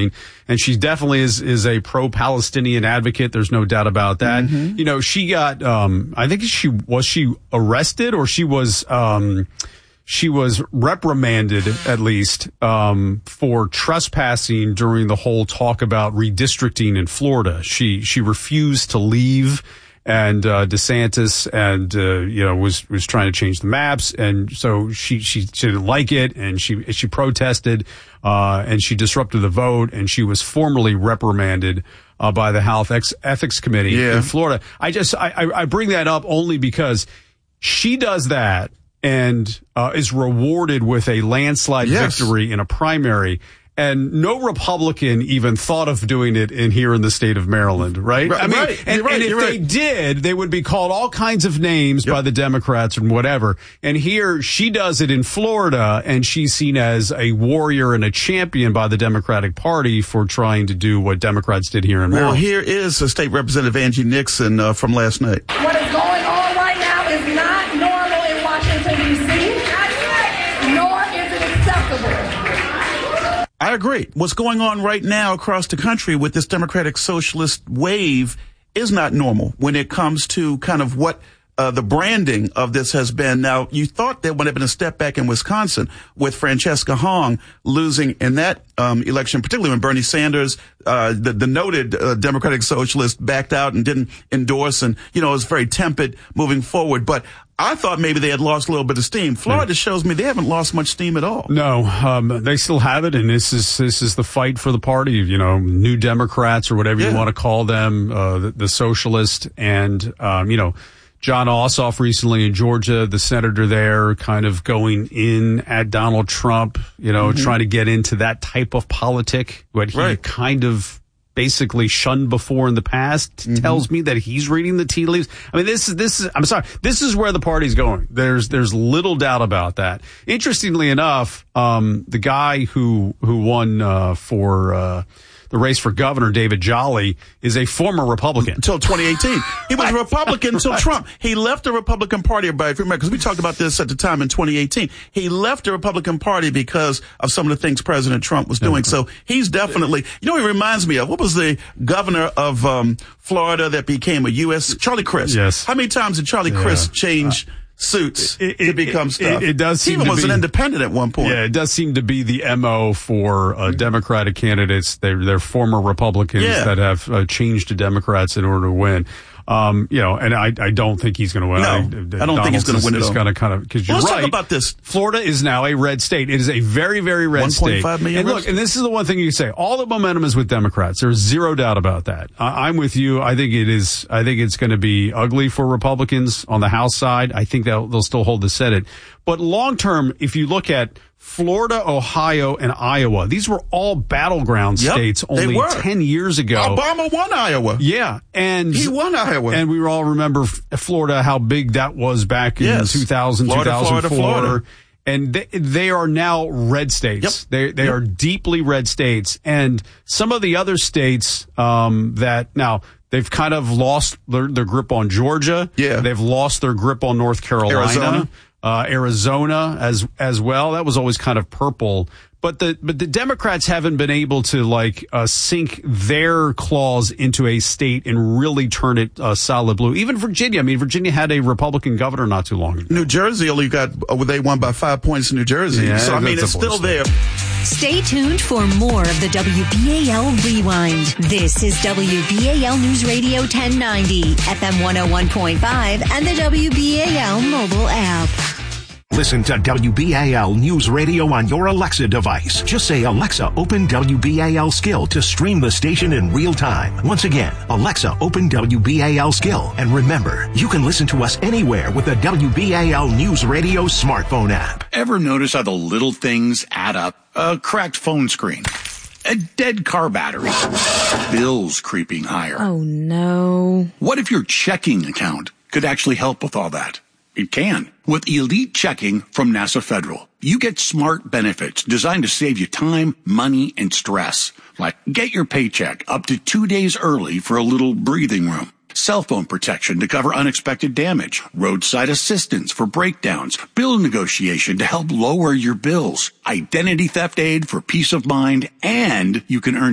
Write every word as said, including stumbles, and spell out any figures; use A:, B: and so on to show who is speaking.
A: line. And she definitely is, is a pro-Palestinian advocate. There's no doubt about that. Mm-hmm. You know, she got, um, I think she, was she arrested or she was, um, she was reprimanded at least, um, for trespassing during the whole talk about redistricting in Florida. She, she refused to leave. And, uh, DeSantis and, uh, you know, was, was trying to change the maps. And so she, she, she didn't like it and she, she protested, uh, and she disrupted the vote and she was formally reprimanded, uh, by the House Ethics Committee yeah. in Florida. I just, I, I, I bring that up only because she does that and, uh, is rewarded with a landslide yes. victory in a primary. And no Republican even thought of doing it in here in the state of Maryland, right?
B: right
A: I mean,
B: right,
A: and,
B: right,
A: and if
B: they
A: right. did, they would be called all kinds of names yep. by the Democrats and whatever. And here she does it in Florida, and she's seen as a warrior and a champion by the Democratic Party for trying to do what Democrats did here in Maryland.
B: Well, here is uh, State Representative Angie Nixon uh, from last night.
C: What is going on right now is not normal in Washington, D C, nor is it acceptable.
B: I agree. What's going on right now across the country with this Democratic Socialist wave is not normal when it comes to kind of what uh, the branding of this has been. Now, you thought there would have been a step back in Wisconsin with Francesca Hong losing in that um, election, particularly when Bernie Sanders, uh, the, the noted uh, Democratic Socialist, backed out and didn't endorse and, you know, was very tepid moving forward. But I thought maybe they had lost a little bit of steam. Florida yeah. shows me they haven't lost much steam at all.
A: No, um, they still have it, and this is this is the fight for the party. You know, New Democrats or whatever yeah. you want to call them, uh, the, the socialist, and um, you know, John Ossoff recently in Georgia, the senator there, kind of going in at Donald Trump. You know, mm-hmm. trying to get into that type of politic, what he
B: right.
A: kind of basically shunned before in the past, mm-hmm. tells me that he's reading the tea leaves. I mean, this is, this is, I'm sorry, this is where the party's going. There's, there's little doubt about that. Interestingly enough, um, the guy who, who won, uh, for, uh, the race for governor, David Jolly, is a former Republican.
B: Until twenty eighteen. He was a Republican until Trump. He left the Republican Party, everybody, if you remember, because we talked about this at the time in twenty eighteen. He left the Republican Party because of some of the things President Trump was doing. So he's definitely, you know, he reminds me of, what was the governor of um Florida that became a U S Charlie Crist.
A: Yes.
B: How many times did Charlie yeah. Crist change uh, suits
A: it,
B: it, to become
A: it,
B: stuff?
A: It, it does seem
B: he even
A: to
B: was
A: be,
B: an independent at one point.
A: Yeah, it does seem to be the M O for uh, Democratic candidates. They're, they're former Republicans
B: yeah.
A: that have uh, changed to Democrats in order to win. Um, you know, and I, I don't think he's going to win.
B: No,
A: I,
B: I don't
A: Donald's
B: think he's going to win it.
A: It's
B: all.
A: going to kind of, because you're
B: well, let's
A: right.
B: talk about this.
A: Florida is now a red state. It is a very, very red state.
B: one point five million
A: And look, and this is the one thing you can say. All the momentum is with Democrats. There's zero doubt about that. I, I'm with you. I think it is, I think it's going to be ugly for Republicans on the House side. I think they'll, they'll still hold the Senate. But long term, if you look at Florida, Ohio, and Iowa, these were all battleground
B: yep,
A: states only ten years ago.
B: Obama won Iowa.
A: Yeah. And
B: he won Iowa.
A: And we all remember Florida, how big that was back in
B: yes.
A: two thousand,
B: Florida,
A: two thousand four.
B: Florida, Florida.
A: And they, they are now red states.
B: Yep.
A: They they
B: yep.
A: are deeply red states. And some of the other states um, that now they've kind of lost their, their grip on Georgia.
B: Yeah.
A: They've lost their grip on North Carolina.
B: Arizona.
A: Uh, Arizona as, as well. That was always kind of purple. But the, but the Democrats haven't been able to like, uh, sink their claws into a state and really turn it, uh, solid blue. Even Virginia. I mean, Virginia had a Republican governor not too long ago.
B: New Jersey only got, uh, they won by five points in New Jersey.
A: Yeah,
B: so, I mean, it's still there.
D: Stay tuned for more of the W B A L Rewind. This is W B A L News Radio ten ninety, F M one oh one point five, and the W B A L mobile app.
E: Listen to W B A L News Radio on your Alexa device. Just say, Alexa, open W B A L Skill to stream the station in real time. Once again, Alexa, open W B A L Skill. And remember, you can listen to us anywhere with the W B A L News Radio smartphone app.
F: Ever notice how the little things add up? A cracked phone screen, a dead car battery, bills creeping higher.
D: Oh, no.
F: What if your checking account could actually help with all that? It can. With Elite Checking from NASA Federal, you get smart benefits designed to save you time, money, and stress. Like get your paycheck up to two days early for a little breathing room. Cell phone protection to cover unexpected damage. Roadside assistance for breakdowns. Bill negotiation to help lower your bills. Identity theft aid for peace of mind. And you can earn